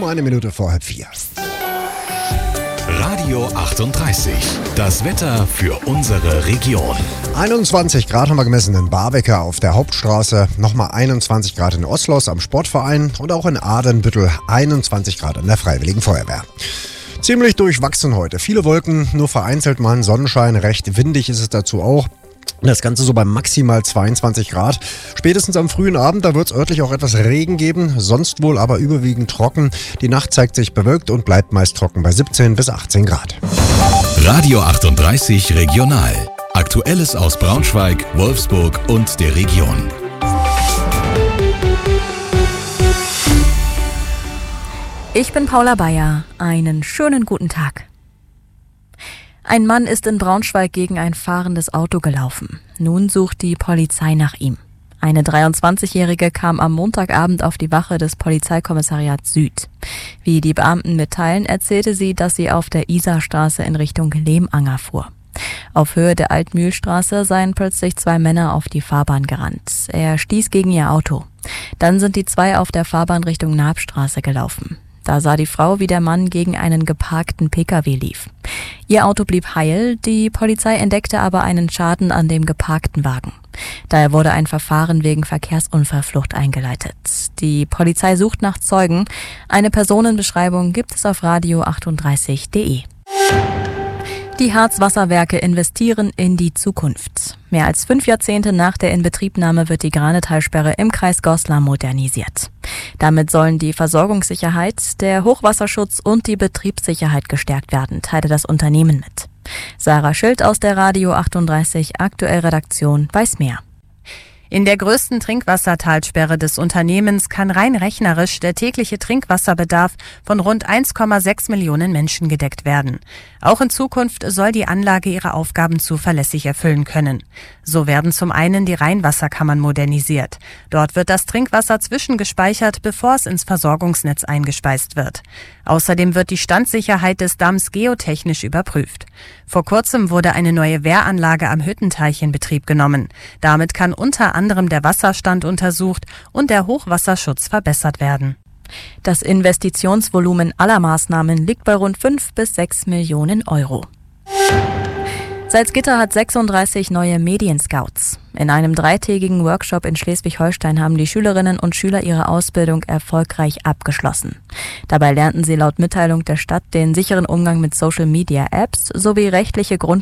eine Minute vor 3:30. Radio 38, das Wetter für unsere Region. 21 Grad haben wir gemessen in Barbecker auf der Hauptstraße, nochmal 21 Grad in Oslos am Sportverein und auch in Adenbüttel 21 Grad an der Freiwilligen Feuerwehr. Ziemlich durchwachsen heute. Viele Wolken, nur vereinzelt mal ein Sonnenschein, recht windig ist es dazu auch. Das Ganze so bei maximal 22 Grad. Spätestens am frühen Abend, da wird es örtlich auch etwas Regen geben, sonst wohl aber überwiegend trocken. Die Nacht zeigt sich bewölkt und bleibt meist trocken bei 17 bis 18 Grad. Radio 38 Regional. Aktuelles aus Braunschweig, Wolfsburg und der Region. Ich bin Paula Bayer. Einen schönen guten Tag. Ein Mann ist in Braunschweig gegen ein fahrendes Auto gelaufen. Nun sucht die Polizei nach ihm. Eine 23-Jährige kam am Montagabend auf die Wache des Polizeikommissariats Süd. Wie die Beamten mitteilen, erzählte sie, dass sie auf der Isarstraße in Richtung Lehmanger fuhr. Auf Höhe der Altmühlstraße seien plötzlich zwei Männer auf die Fahrbahn gerannt. Er stieß gegen ihr Auto. Dann sind die zwei auf der Fahrbahn Richtung Naabstraße gelaufen. Da sah die Frau, wie der Mann gegen einen geparkten Pkw lief. Ihr Auto blieb heil, die Polizei entdeckte aber einen Schaden an dem geparkten Wagen. Daher wurde ein Verfahren wegen Verkehrsunfallflucht eingeleitet. Die Polizei sucht nach Zeugen. Eine Personenbeschreibung gibt es auf radio38.de. Die Harzwasserwerke investieren in die Zukunft. Mehr als 5 Jahrzehnte nach der Inbetriebnahme wird die Granetalsperre im Kreis Goslar modernisiert. Damit sollen die Versorgungssicherheit, der Hochwasserschutz und die Betriebssicherheit gestärkt werden, teilte das Unternehmen mit. Sarah Schild aus der Radio 38 Aktuell-Redaktion weiß mehr. In der größten Trinkwassertalsperre des Unternehmens kann rein rechnerisch der tägliche Trinkwasserbedarf von rund 1,6 Millionen Menschen gedeckt werden. Auch in Zukunft soll die Anlage ihre Aufgaben zuverlässig erfüllen können. So werden zum einen die Rheinwasserkammern modernisiert. Dort wird das Trinkwasser zwischengespeichert, bevor es ins Versorgungsnetz eingespeist wird. Außerdem wird die Standsicherheit des Damms geotechnisch überprüft. Vor kurzem wurde eine neue Wehranlage am Hüttenteich in Betrieb genommen. Damit kann unter anderem der Wasserstand untersucht und der Hochwasserschutz verbessert werden. Das Investitionsvolumen aller Maßnahmen liegt bei rund 5 bis 6 Millionen Euro. Salzgitter hat 36 neue Medienscouts. In einem 3-tägigen Workshop in Schleswig-Holstein haben die Schülerinnen und Schüler ihre Ausbildung erfolgreich abgeschlossen. Dabei lernten sie laut Mitteilung der Stadt den sicheren Umgang mit Social-Media-Apps sowie rechtliche